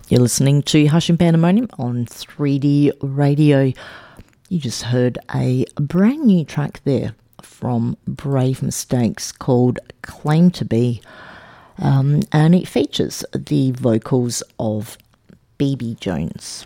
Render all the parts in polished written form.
You're listening to Hush and Pandemonium on 3D Radio. You just heard a brand new track there from Brave Mistakes called Claim to Be, and it features the vocals of Phoebe Jones.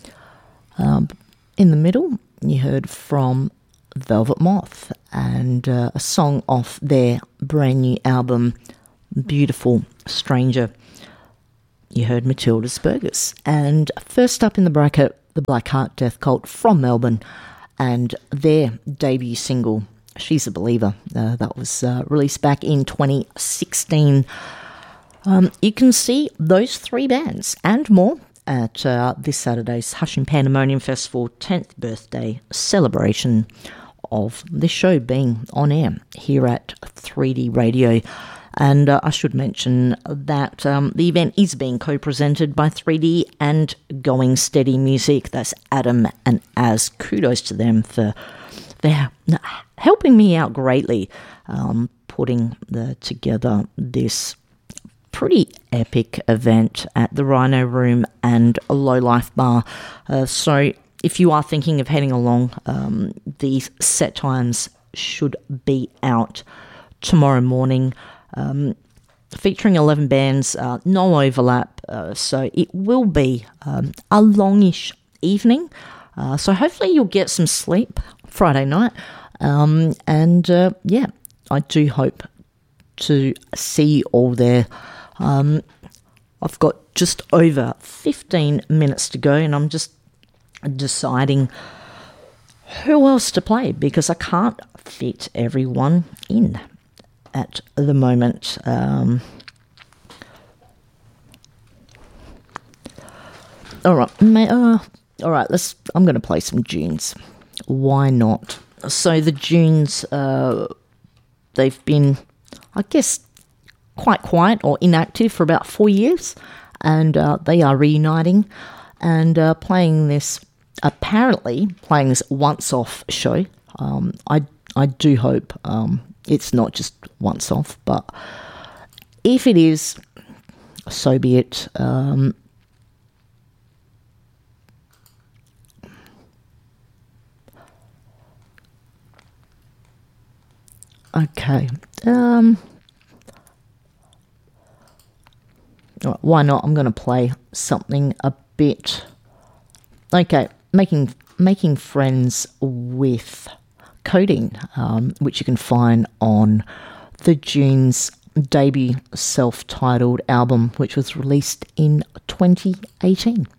In the middle, you heard from Velvet Moth and a song off their brand new album, Beautiful Stranger. You heard Matilda Spurgis. And first up in the bracket, the Black Heart Death Cult from Melbourne and their debut single, She's a Believer. That was released back in 2016. You can see those three bands and more at this Saturday's Hush and Pandemonium Festival 10th birthday celebration of this show being on air here at 3D Radio. And I should mention that the event is being co-presented by 3D and Going Steady Music. That's Adam and Az. Kudos to them for helping me out greatly, putting together this pretty epic event at the Rhino Room and Low Life Bar. So if you are thinking of heading along, these set times should be out tomorrow morning. Featuring 11 bands, no overlap, so it will be a longish evening. So hopefully you'll get some sleep Friday night, and I do hope to see you all there. I've got just over 15 minutes to go, and I'm just deciding who else to play because I can't fit everyone in at the moment. All right, I'm going to play some Dunes. Why not? So the Dunes, they've been, I guess, quite quiet or inactive for about 4 years, and they are reuniting and playing this once-off show. I do hope it's not just once off, but if it is, so be it. Okay. Why not? I'm going to play something a bit. Okay, making friends with Codeine, which you can find on the Dunes' debut self-titled album, which was released in 2018.